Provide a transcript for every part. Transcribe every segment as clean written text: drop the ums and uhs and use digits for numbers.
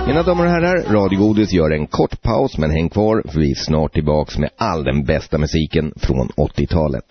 Mina damer och herrar, Radio Godis gör en kort paus, men häng kvar för vi är snart tillbaks med all den bästa musiken från 80-talet.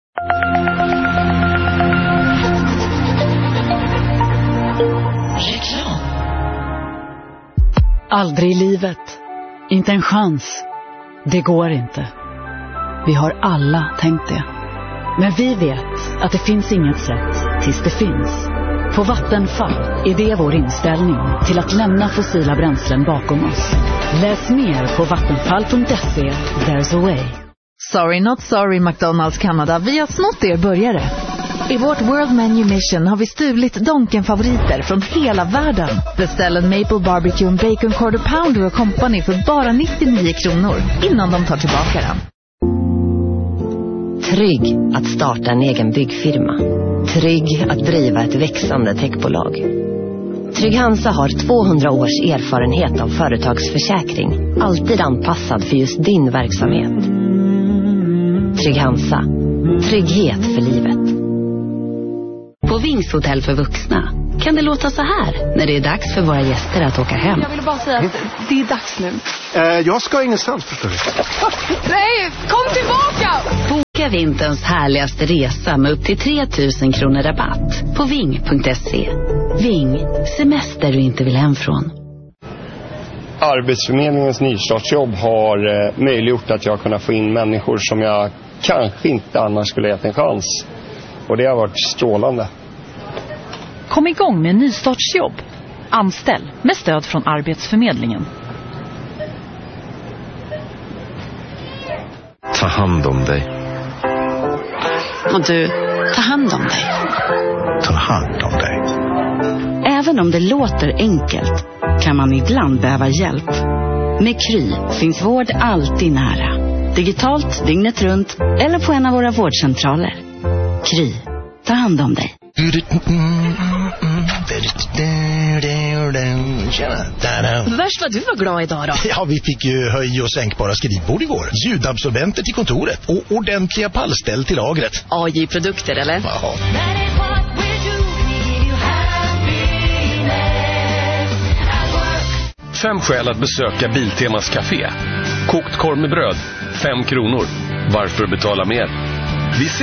Reklam. Aldrig i livet. Inte en chans. Det går inte. Vi har alla tänkt det. Men vi vet att det finns inget sätt tills det finns. På Vattenfall är det vår inställning till att lämna fossila bränslen bakom oss. Läs mer på vattenfall.se. There's a way. Sorry not sorry McDonalds Canada, vi har snott er burgare. I vårt World Menu Mission har vi stulit Donken-favoriter från hela världen. Beställ en Maple Barbecue and Bacon Quarter Pounder och Company för bara 99 kronor innan de tar tillbaka den. Trygg att starta en egen byggfirma. Trygg att driva ett växande techbolag. Trygg Hansa har 200 års erfarenhet av företagsförsäkring. Alltid anpassad för just din verksamhet. Trygg Hansa. Trygghet för livet. På Wings hotell för vuxna kan det låta så här när det är dags för våra gäster att åka hem. Jag vill bara säga att det är dags nu. Jag ska ingenstans, förstår du. Nej, kom tillbaka! Boka vinterns härligaste resa med upp till 3 000 kronor rabatt på ving.se. Ving, semester du inte vill hem från. Arbetsförmedlingens nystartsjobb har möjliggjort att jag kunnat få in människor som jag kanske inte annars skulle gett en chans. Och det har varit strålande. Kom igång med nystartsjobb. Anställ med stöd från Arbetsförmedlingen. Ta hand om dig. Och du, ta hand om dig. Ta hand om dig. Även om det låter enkelt kan man ibland behöva hjälp. Med Kry finns vård alltid nära. Digitalt, dygnet runt eller på en av våra vårdcentraler. Kry, ta hand om dig. Värst vad du var glad idag då. Ja, vi fick ju höj- och sänkbara skrivbord igår. Ljudabsorbenter till kontoret och ordentliga pallställ till lagret. AJ-produkter eller? Ja. 5 skäl att besöka Biltemas café. Kokt korv med bröd, 5 kronor. Varför betala mer? Vi